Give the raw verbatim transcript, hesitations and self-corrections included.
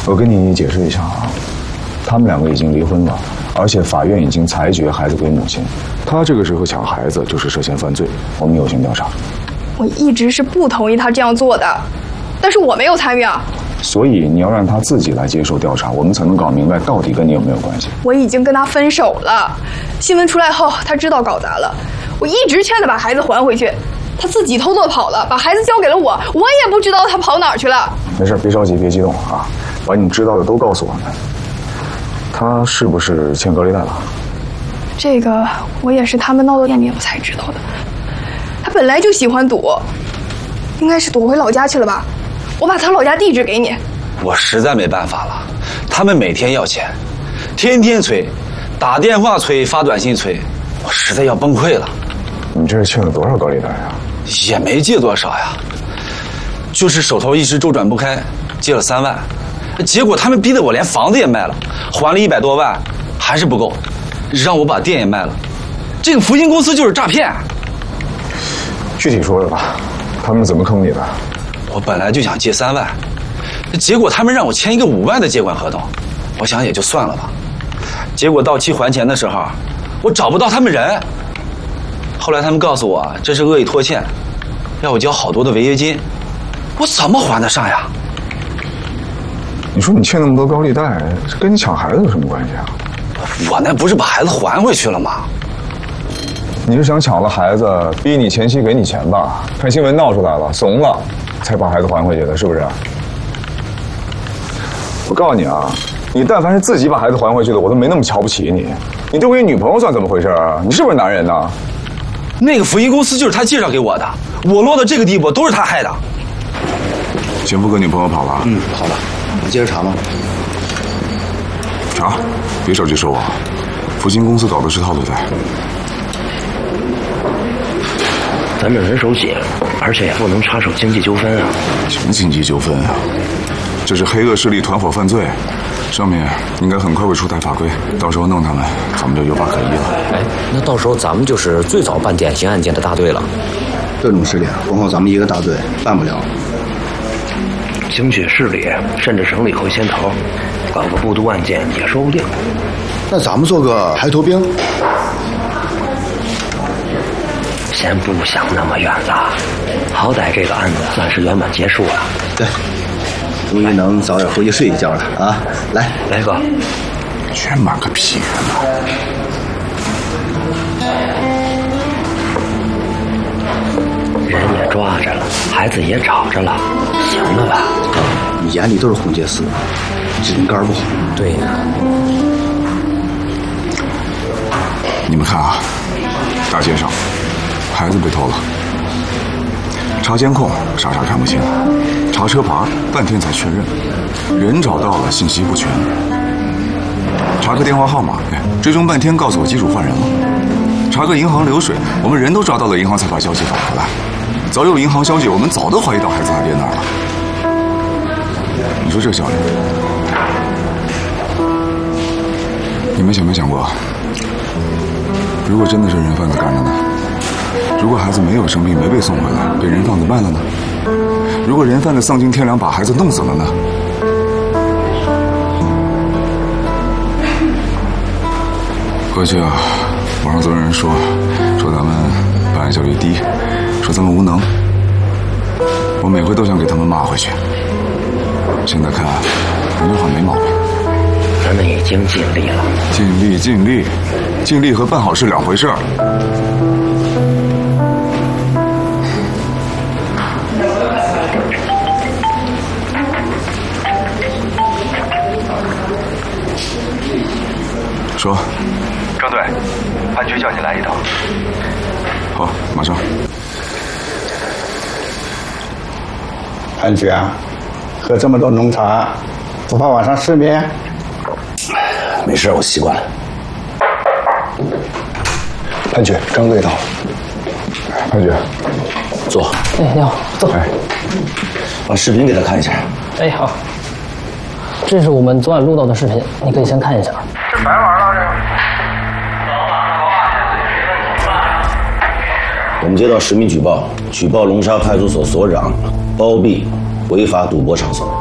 我跟你解释一下啊，他们两个已经离婚了，而且法院已经裁决孩子归母亲。他这个时候抢孩子就是涉嫌犯罪，我们有心调查。 我一直是不同意他这样做的，但是我没有参与啊。 所以你要让他自己来接受调查，我们才能搞明白到底跟你有没有关系。 我已经跟他分手了，新闻出来后他知道搞砸了，我一直劝他把孩子还回去，他自己偷偷跑了，把孩子交给了我，我也不知道他跑哪儿去了。 没事，别着急，别激动啊，把你知道的都告诉我们。他是不是欠高利贷了？ 这个我也是他们闹到店里我才知道的。他本来就喜欢赌，应该是躲回老家去了吧。我把他老家地址给你。 我实在没办法了，他们每天要钱，天天催，打电话催，发短信催，我实在要崩溃了。 你这是欠了多少高利贷呀？ 也没借多少呀，就是手头一时周转不开，借了三万，结果他们逼得我连房子也卖了，还了一百多万，还是不够，让我把店也卖了。这个福星公司就是诈骗。 具体说说吧，他们怎么坑你的？ 我本来就想借三万，结果他们让我签一个五万的借款合同，我想也就算了吧。结果到期还钱的时候，我找不到他们人。后来他们告诉我这是恶意拖欠，要我交好多的违约金，我怎么还得上呀？ 你说你欠那么多高利贷，这跟你抢孩子有什么关系啊？ 我那不是把孩子还回去了吗？ 你是想抢了孩子，逼你前妻给你钱吧？看新闻闹出来了，怂了，才把孩子还回去的，是不是？我告诉你啊，你但凡是自己把孩子还回去的，我都没那么瞧不起你。你对我一女朋友算怎么回事啊？你是不是男人呢？ 那个福音公司就是他介绍给我的，我落到这个地步都是他害的。 前夫跟女朋友跑了？ 嗯，好了，你接着查吗？ 查，别着急说我。福星公司搞的是套路贷。 咱这人手紧，而且也不能插手经济纠纷啊。 什么经济纠纷啊？这是黑恶势力团伙犯罪，上面应该很快会出台法规，到时候弄他们，咱们就有法可依了。 哎，那到时候咱们就是最早办典型案件的大队了。 这种事情，光靠咱们一个大队办不了。 经济势力甚至省里会牵头，搞个布毒案件也说不定。 那咱们做个排头兵。 先不想那么远了，好歹这个案子算是圆满结束了。 对，终于能早点回去睡一觉了啊！来， 来哥， 圆满个屁圆满！ 人也抓着了，孩子也找着了，行了吧？ 你眼里都是红缬丝，指定杆不红。 对呀。 你们看啊，大街上。孩子被偷了，查监控傻傻看不清，查车牌半天才确认，人找到了信息不全，查个电话号码，哎，追踪半天告诉我机主换人了，查个银行流水，我们人都抓到了银行才把消息发回来，早有银行消息，我们早都怀疑到孩子他爹那儿了。你说这效率？你们想没想过，如果真的是人贩子干的呢？如果孩子没有生病，没被送回来，被人贩子卖了呢？如果人贩子丧尽天良，把孩子弄死了呢？过去啊，网上总有人说，说咱们办案效率低，说咱们无能。我每回都想给他们骂回去。现在看，人家话没毛病。 咱们已经尽力了。 尽力，尽力，尽力和办好是两回事儿。说， 郑队，潘局叫你来一趟。 好，马上。 潘局啊，喝这么多浓茶，不怕晚上失眠？ 没事，我习惯了。 潘局，张队到了。 潘局， 坐。 哎，你好，坐。 哎， 把视频给他看一下。 哎，好。这是我们昨晚录到的视频，你可以先看一下。 这白玩了这个。 我们接到实名举报，举报龙沙派出所所长包庇违法赌博场所。